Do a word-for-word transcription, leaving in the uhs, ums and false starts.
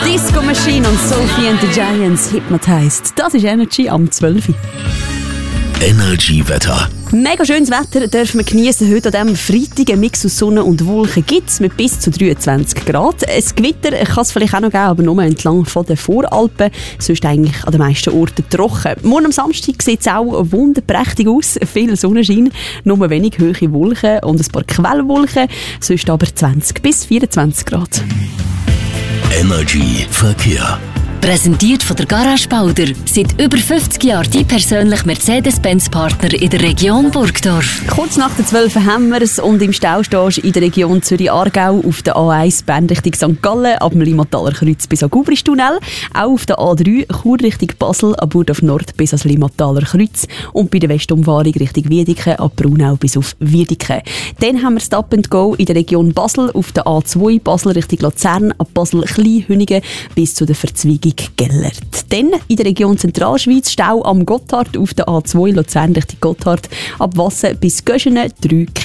Disco Machine und Sophie and the Giants Hypnotized. Das ist Energy am zwölf Uhr. Energy-Wetter. Mega schönes Wetter dürfen wir genießen. Heute an diesem Freitag. Ein Mix aus Sonne und Wolken gibt es mit bis zu dreiundzwanzig Grad. Ein Gewitter kann es vielleicht auch noch geben, aber nur entlang von den Voralpen. Sonst eigentlich an den meisten Orten trocken. Morgen am Samstag sieht es auch wunderprächtig aus. Viel Sonnenschein, nur wenig hohe Wolken und ein paar Quellwolken. Sonst aber zwanzig bis vierundzwanzig Grad. Energy Verkehr. Präsentiert von der Garage Bauder. Seit über fünfzig Jahren die persönliche Mercedes-Benz-Partner in der Region Burgdorf. Kurz nach der zwölf haben wir es und im Stau stehst du in der Region Zürich-Aargau auf der A eins Bern Richtung Sankt Gallen, ab dem Limataler Kreuz bis an Gubristunnel. Auch auf der A drei Chur Richtung Basel, ab Burdorf Nord bis ans Limataler Kreuz und bei der Westumfahrung Richtung Wiedeken, ab Braunau bis auf Wiedeken. Dann haben wir Stop and Go in der Region Basel auf der A zwei Basel Richtung Luzern, ab Basel-Kleinhünigen bis zu der Verzweigung Gellert. Dann in der Region Zentralschweiz Stau am Gotthard auf der A zwei Luzern Richtung Gotthard, ab Wassen bis Göschenen drei